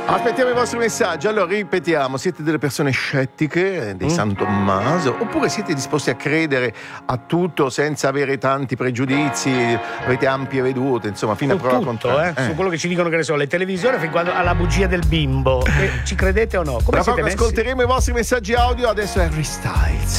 Aspettiamo i vostri messaggi. Allora ripetiamo, siete delle persone scettiche di San Tommaso oppure siete disposti a credere a tutto senza avere tanti pregiudizi, avete ampie vedute, insomma, fino a prova contraria. Su quello che ci dicono, che ne so, le televisioni, fin quando alla bugia del bimbo. Ci credete o no? Come siete messi? Ascolteremo i vostri messaggi audio, adesso è Harry Styles.